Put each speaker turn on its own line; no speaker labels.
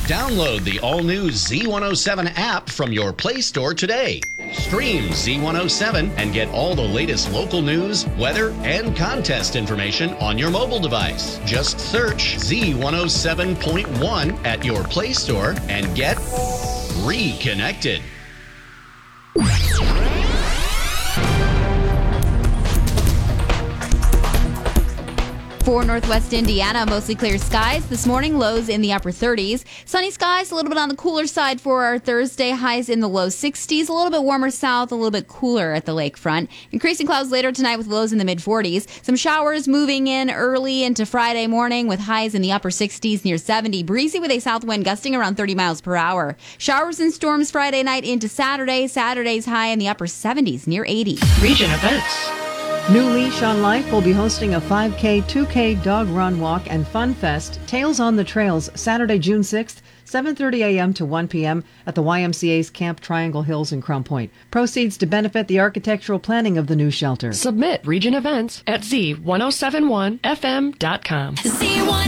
Download the all-new Z107 app from your Play Store today. Stream Z107 and get all the latest local news, weather, and contest information on your mobile device. Just search Z107.1 at your Play Store and get reconnected.
For Northwest Indiana, mostly clear skies. This morning, lows in the upper 30s. Sunny skies, a little bit on the cooler side for our Thursday. Highs in the low 60s. A little bit warmer south, a little bit cooler at the lakefront. Increasing clouds later tonight with lows in the mid-40s. Some showers moving in early into Friday morning with highs in the upper 60s near 70. Breezy with a south wind gusting around 30 miles per hour. Showers and storms Friday night into Saturday. Saturday's high in the upper 70s near 80.
Region events.
New Leash on Life will be hosting a 5K, 2K dog run, walk, and fun fest, Tales on the Trails, Saturday, June 6th, 7:30 a.m. to 1 p.m. at the YMCA's Camp Triangle Hills in Crown Point. Proceeds to benefit the architectural planning of the new shelter.
Submit region events at Z1071FM.com.